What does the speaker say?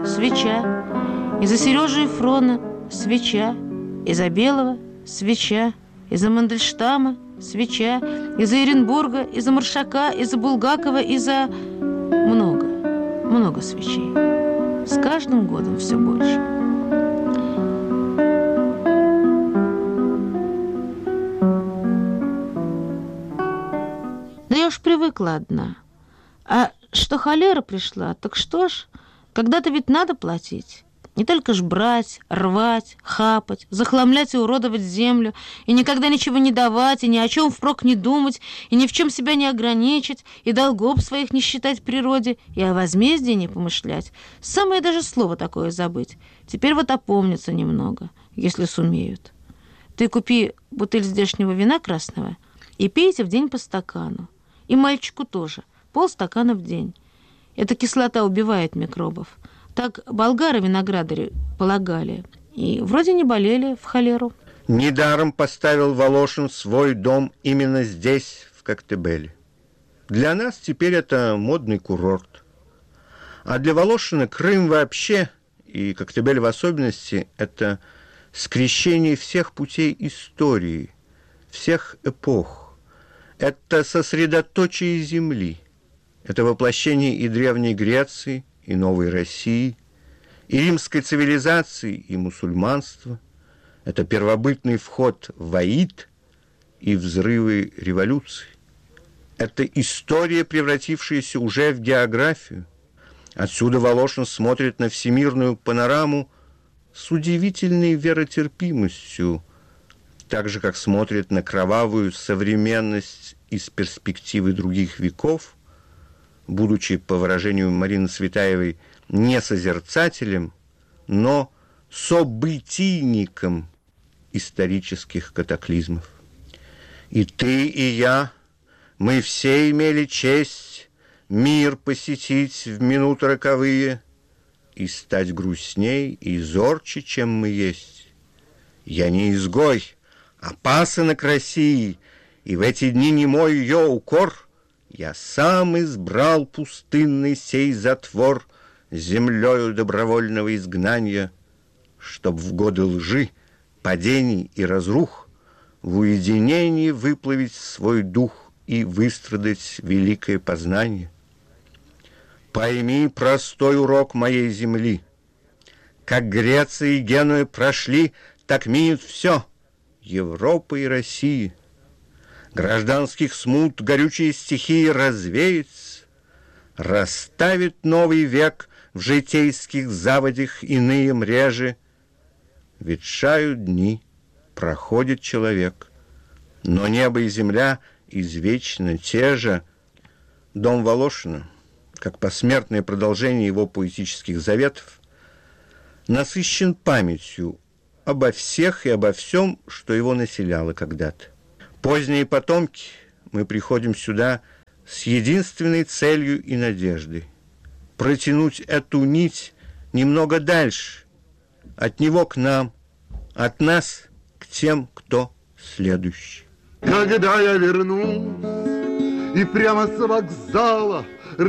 свеча. Из-за Сережи Ефрона свеча. Из-за Белого свеча. Из-за Мандельштама свеча. Из-за Эренбурга, из-за Маршака, из-за Булгакова, из-за... Много свечей. С каждым годом все больше. Да я уж привыкла одна. А что холера пришла, так что ж, когда-то ведь надо платить. Не только ж брать, рвать, хапать, захламлять и уродовать землю, и никогда ничего не давать, и ни о чем впрок не думать, и ни в чем себя не ограничить, и долгов своих не считать природе, и о возмездии не помышлять. Самое даже слово такое забыть. Теперь вот опомнится немного, если сумеют. Ты купи бутыль здешнего вина красного и пейте в день по стакану. И мальчику тоже, полстакана в день. Эта кислота убивает микробов. Так болгары-виноградари полагали. И вроде не болели в холеру. Недаром поставил Волошин свой дом именно здесь, в Коктебеле. Для нас теперь это модный курорт. А для Волошина Крым вообще, и Коктебель в особенности, это скрещение всех путей истории, всех эпох. Это сосредоточие земли. Это воплощение и Древней Греции, и Новой России, и римской цивилизации, и мусульманства. Это первобытный вход в Аид и взрывы революции. Это история, превратившаяся уже в географию. Отсюда Волошин смотрит на всемирную панораму с удивительной веротерпимостью, так же, как смотрит на кровавую современность из перспективы других веков, будучи, по выражению Марины Цветаевой, не созерцателем, но событийником исторических катаклизмов. И ты, и я, мы все имели честь мир посетить в минуты роковые и стать грустней и зорче, чем мы есть. Я не изгой, а пасынок России, и в эти дни не мой ее укор. Я сам избрал пустынный сей затвор землею добровольного изгнания, чтоб в годы лжи, падений и разрух в уединении выплавить свой дух и выстрадать великое познание. Пойми простой урок моей земли. Как Греция и Генуя прошли, так минет все, Европа и Россия. Гражданских смут горючие стихии развеется, расставит новый век в житейских заводях иные мрежи. Ветшают дни, проходит человек, но небо и земля извечно те же. Дом Волошина, как посмертное продолжение его поэтических заветов, насыщен памятью обо всех и обо всем, что его населяло когда-то. Поздние потомки, мы приходим сюда с единственной целью и надеждой – протянуть эту нить немного дальше, от него к нам, от нас к тем, кто следующий. Когда я вернусь и прямо с вокзала